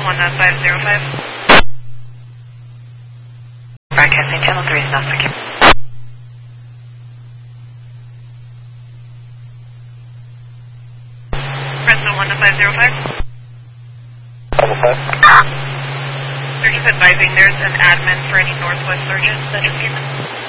1505. Broadcasting channel 3 is not secure. Fresno 10505. Level 5. They're just advising there's an admin for any Northwest surges that just came in.